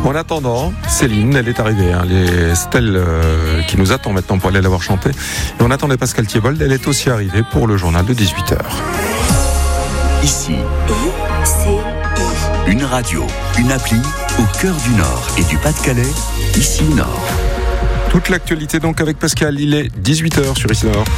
En attendant, Céline, elle est arrivée. Les Stella qui nous attend maintenant pour aller la voir chanter. Et on attendait Pascal Thiebold, elle est aussi arrivée pour le journal de 18h. Ici, une radio, une appli au cœur du Nord et du Pas-de-Calais, Ici Nord. Toute l'actualité donc avec Pascal, il est 18h sur Ici Nord.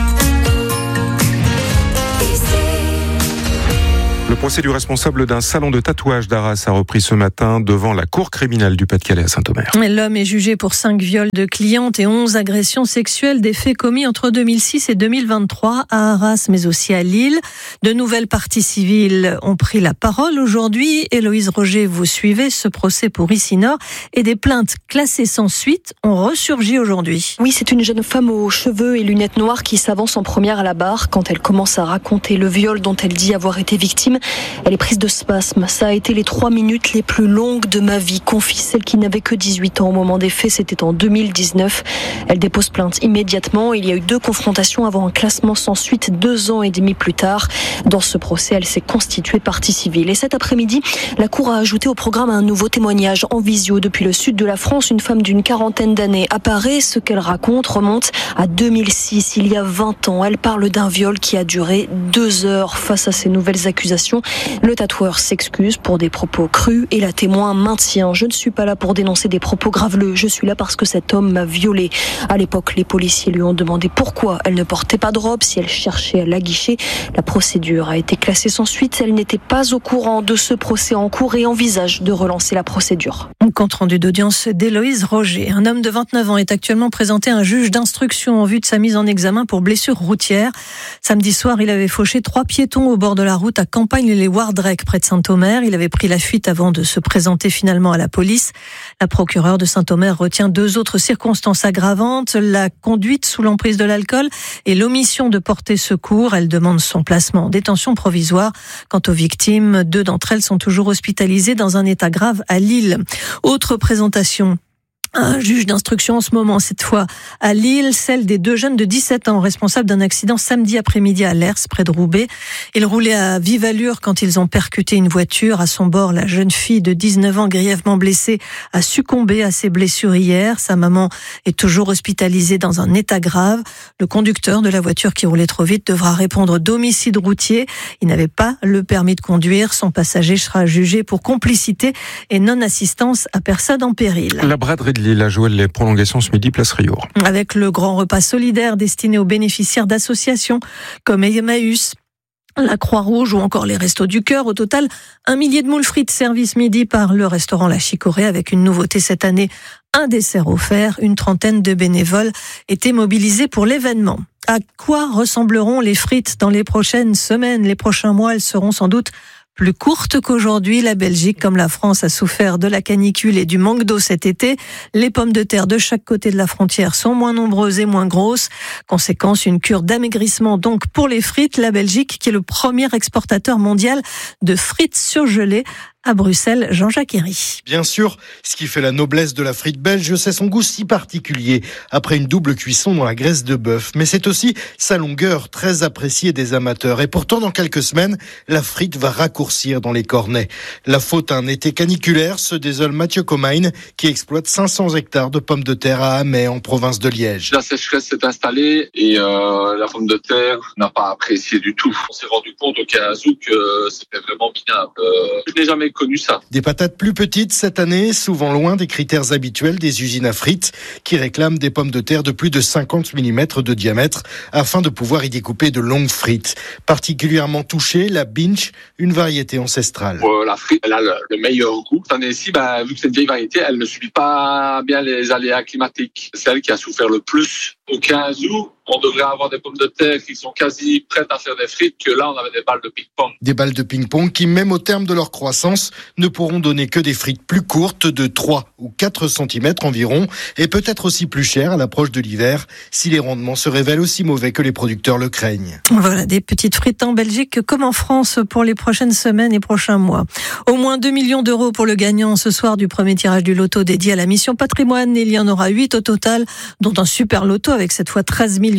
Le procès du responsable d'un salon de tatouage d'Arras a repris ce matin devant la cour criminelle du Pas-de-Calais à Saint-Omer. L'homme est jugé pour 5 viols de clientes et 11 agressions sexuelles, des faits commis entre 2006 et 2023 à Arras, mais aussi à Lille. De nouvelles parties civiles ont pris la parole aujourd'hui. Héloïse Roger, vous suivez ce procès pour Ici Nord et des plaintes classées sans suite ont ressurgi aujourd'hui. Oui, c'est une jeune femme aux cheveux et lunettes noires qui s'avance en première à la barre quand elle commence à raconter le viol dont elle dit avoir été victime. Elle est prise de spasmes. Ça a été les 3 minutes les plus longues de ma vie, confie celle qui n'avait que 18 ans au moment des faits. C'était en 2019. Elle dépose plainte immédiatement. Il y a eu 2 confrontations avant un classement sans suite 2 ans et demi plus tard. Dans ce procès, elle s'est constituée partie civile. Et cet après-midi, la Cour a ajouté au programme un nouveau témoignage en visio depuis le sud de la France. Une femme d'une quarantaine d'années apparaît. Ce qu'elle raconte remonte à 2006, il y a 20 ans. Elle parle d'un viol qui a duré 2 heures. Face à ces nouvelles accusations, le tatoueur s'excuse pour des propos crus et la témoin maintient: je ne suis pas là pour dénoncer des propos graveleux, je suis là parce que cet homme m'a violée. À l'époque, les policiers lui ont demandé pourquoi elle ne portait pas de robe, si elle cherchait à l'aguicher. La procédure a été classée sans suite. Elle n'était pas au courant de ce procès en cours et envisage de relancer la procédure. Compte rendu d'audience d'Héloïse Roger. Un homme de 29 ans est actuellement présenté à un juge d'instruction en vue de sa mise en examen pour blessure routière. Samedi soir, il avait fauché 3 piétons au bord de la route à Campagne-les-Wardrec, près de Saint-Omer. Il avait pris la fuite avant de se présenter finalement à la police. La procureure de Saint-Omer retient 2 autres circonstances aggravantes: la conduite sous l'emprise de l'alcool et l'omission de porter secours. Elle demande son placement en détention provisoire. Quant aux victimes, 2 d'entre elles sont toujours hospitalisées dans un état grave à Lille. Autre présentation. Un juge d'instruction en ce moment, cette fois à Lille, celle des 2 jeunes de 17 ans responsables d'un accident samedi après-midi à Lers, près de Roubaix. Ils roulaient à vive allure quand ils ont percuté une voiture. À son bord, la jeune fille de 19 ans, grièvement blessée, a succombé à ses blessures hier. Sa maman est toujours hospitalisée dans un état grave. Le conducteur de la voiture qui roulait trop vite devra répondre d'homicide routier. Il n'avait pas le permis de conduire. Son passager sera jugé pour complicité et non-assistance à personne en péril. La braderie de Lille a joué les prolongations ce midi, place Rio. Avec le grand repas solidaire destiné aux bénéficiaires d'associations comme Emmaüs, la Croix-Rouge ou encore les Restos du Cœur. Au total, 1 millier de moules frites servis ce midi par le restaurant La Chicorée, avec une nouveauté cette année, un dessert offert. Une trentaine de bénévoles étaient mobilisés pour l'événement. À quoi ressembleront les frites dans les prochaines semaines, les prochains mois? Elles seront sans doute plus courte qu'aujourd'hui. La Belgique, comme la France, a souffert de la canicule et du manque d'eau cet été. Les pommes de terre de chaque côté de la frontière sont moins nombreuses et moins grosses. Conséquence, une cure d'amaigrissement donc pour les frites. La Belgique, qui est le premier exportateur mondial de frites surgelées. À Bruxelles, Jean-Jacques Herry. Bien sûr, ce qui fait la noblesse de la frite belge, c'est son goût si particulier, après une double cuisson dans la graisse de bœuf. Mais c'est aussi sa longueur, très appréciée des amateurs. Et pourtant, dans quelques semaines, la frite va raccourcir dans les cornets. La faute à un été caniculaire, se désole Mathieu Comain, qui exploite 500 hectares de pommes de terre à Hamay, en province de Liège. La sécheresse s'est installée et la pomme de terre n'a pas apprécié du tout. On s'est rendu compte au 15 août que c'était vraiment minable. Je n'ai jamais connu ça. Des patates plus petites cette année, souvent loin des critères habituels des usines à frites qui réclament des pommes de terre de plus de 50 mm de diamètre afin de pouvoir y découper de longues frites. Particulièrement touchée, la Binch, une variété ancestrale. La frite, elle a le meilleur goût. Cette année-ci, vu que c'est une vieille variété, elle ne subit pas bien les aléas climatiques. C'est elle qui a souffert le plus. Au 15 août, on devrait avoir des pommes de terre qui sont quasi prêtes à faire des frites, que là, on avait des balles de ping-pong. Des balles de ping-pong qui, même au terme de leur croissance, ne pourront donner que des frites plus courtes de 3 ou 4 cm environ, et peut-être aussi plus chères à l'approche de l'hiver, si les rendements se révèlent aussi mauvais que les producteurs le craignent. Voilà, des petites frites en Belgique comme en France pour les prochaines semaines et prochains mois. Au moins 2 millions d'euros pour le gagnant ce soir du premier tirage du loto dédié à la mission patrimoine. Il y en aura 8 au total, dont un super loto avec cette fois 13 millions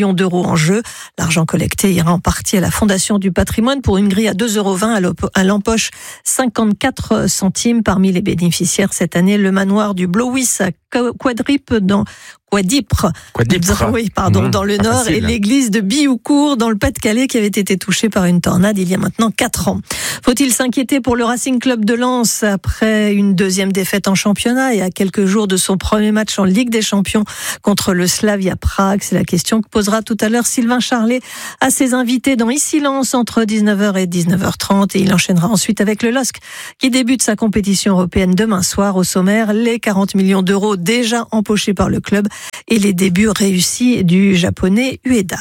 millions d'euros en jeu. L'argent collecté ira en partie à la Fondation du patrimoine pour une grille à 2,20 € à l'empoche 54 centimes. Parmi les bénéficiaires cette année, le manoir du Blowis à Quadripre dans dans le Nord, et l'église de Bioucourt dans le Pas-de-Calais qui avait été touchée par une tornade il y a maintenant 4 ans. Faut-il s'inquiéter pour le Racing Club de Lens après une deuxième défaite en championnat et à quelques jours de son premier match en Ligue des Champions contre le Slavia Prague? C'est la question que posera tout à l'heure Sylvain Charlet à ses invités dans Ici Lens entre 19h et 19h30, et il enchaînera ensuite avec le LOSC qui débute sa compétition européenne demain soir. Au sommaire, les 40 millions d'euros déjà empochés par le club et les débuts réussis du japonais Ueda.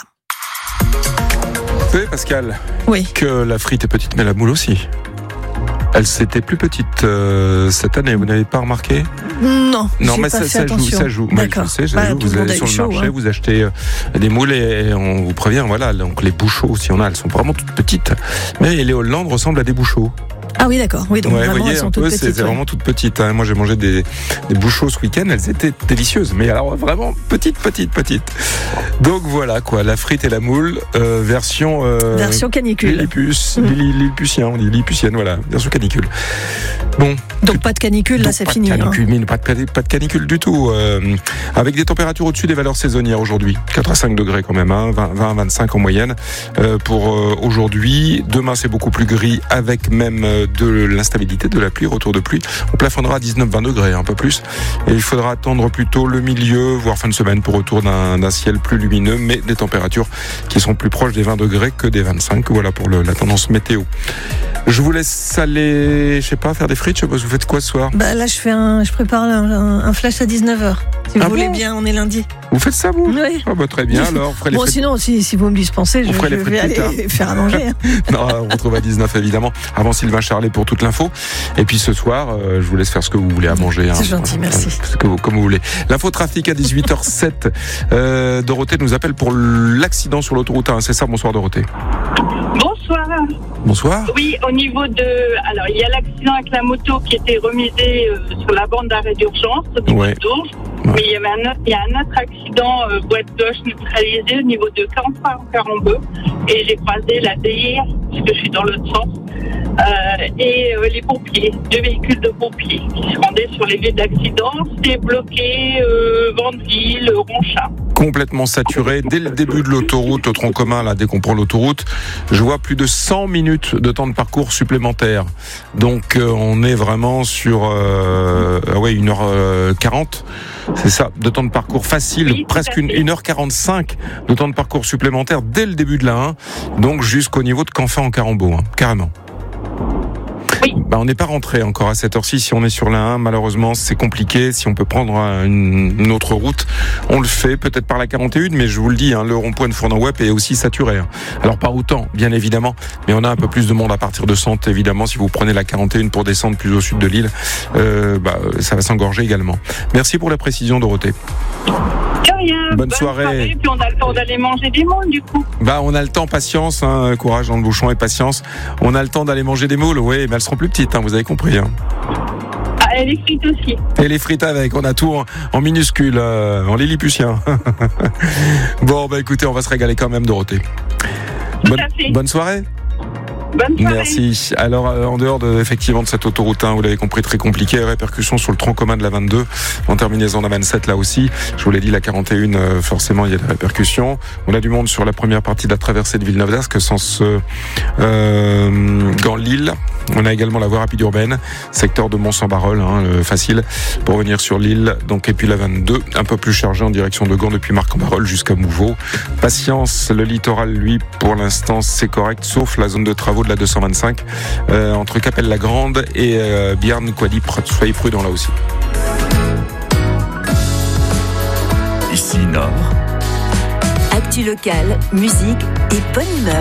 Vous savez, Pascal, que la frite est petite, mais la moule aussi. Elle s'était plus petite cette année, vous n'avez pas remarqué? Non, mais ça joue. D'accord. Je sais, vous allez sur le marché, vous achetez des moules et on vous prévient, voilà, donc les bouchots, si on a, elles sont vraiment toutes petites. Mais les Hollandes ressemblent à des bouchots. Ah oui, d'accord. Oui, donc vraiment, elles sont toutes petites. C'est vraiment toutes petites. Moi, j'ai mangé des bouchots ce week-end. Elles étaient délicieuses. Mais alors, vraiment petites. Donc voilà, quoi. La frite et la moule, version canicule. Lilliputien, on dit lilliputienne, voilà. Version canicule. Bon. Donc pas de canicule, là, c'est fini. Pas de canicule du tout. Avec des températures au-dessus des valeurs saisonnières aujourd'hui. 4 à 5 degrés quand même, 20 à 25 en moyenne pour aujourd'hui. Demain, c'est beaucoup plus gris avec même de l'instabilité, de la pluie, retour de pluie. On plafonnera à 19-20 degrés, un peu plus. Et il faudra attendre plutôt le milieu, voire fin de semaine, pour retour d'un ciel plus lumineux, mais des températures qui sont plus proches des 20 degrés que des 25. Voilà pour la tendance météo. Je vous laisse aller, faire des frites. Je sais pas, vous faites quoi ce soir? Là, je prépare un flash à 19h. Si vous voulez bien, on est lundi. Vous faites ça, vous? Oui. Très bien, alors. Sinon, si vous me dispensez, je vais aller faire à manger. Non, on retrouve à 19, évidemment. Avant Sylvain Charlet pour toute l'info. Et puis ce soir, je vous laisse faire ce que vous voulez à manger. C'est gentil, merci. Comme vous voulez. L'info trafic à 18h07. Dorothée nous appelle pour l'accident sur l'autoroute 1. C'est ça, bonsoir Dorothée. Bonsoir. Oui, au niveau alors il y a l'accident avec la moto qui était remisée sur la bande d'arrêt d'urgence au niveau de Dourges. Mais il y a un autre accident boîte gauche neutralisée au niveau de 43 en Carambeu. Et j'ai croisé la DIR, parce que je suis dans l'autre sens. Et les pompiers, 2 véhicules de pompiers qui se rendaient sur les lieux d'accident. C'était bloqué Vandeville, Ronchat. Complètement saturé dès le début de l'autoroute, au tronc commun, là, dès qu'on prend l'autoroute. Je vois plus de 100 minutes de temps de parcours supplémentaire. Donc on est vraiment sur 1h40. C'est ça, de temps de parcours facile, presque 1h45 de temps de parcours supplémentaire dès le début de la 1, donc jusqu'au niveau de Canfin en Carambeau, carrément. Oui. On n'est pas rentré encore à cette heure-ci. Si on est sur la 1, malheureusement, c'est compliqué. Si on peut prendre une autre route, on le fait, peut-être par la 41, mais je vous le dis, le rond-point de Fournan-Wep est aussi saturé. Alors pas autant, bien évidemment, mais on a un peu plus de monde à partir de Sante, évidemment. Si vous prenez la 41 pour descendre plus au sud de l'île, ça va s'engorger également. Merci pour la précision, Dorothée. Bonne soirée. Et puis on a le temps d'aller manger des moules, du coup. On a le temps, patience, courage dans le bouchon et patience. On a le temps d'aller manger des moules, oui, mais elles seront plus petites, vous avez compris. Et les frites aussi. Et les frites avec, on a tout en minuscule, en lilliputien. Bon, écoutez, on va se régaler quand même, Dorothée. Bonne soirée. Bonne soirée. Merci. Alors, en dehors effectivement de cette autoroute 1, vous l'avez compris, très compliqué, répercussions sur le tronc commun de la 22, en terminaison de la 27 là aussi. Je vous l'ai dit, la 41, forcément, il y a des répercussions. On a du monde sur la première partie de la traversée de Villeneuve d'Ascq, sens Gand-Lille. On a également la voie rapide urbaine, secteur de Mont-Saint-Barreul, facile pour venir sur l'île. Donc, et puis la 22, un peu plus chargée en direction de Gand depuis Marc-en-Barreul jusqu'à Mouveau. Patience, le littoral, lui, pour l'instant, c'est correct, sauf la zone de travaux de la 225 entre Capelle-la-Grande et Biarn-Quadipre. Soyez prudents là aussi. Ici Nord. Actu locale, musique et bonne humeur.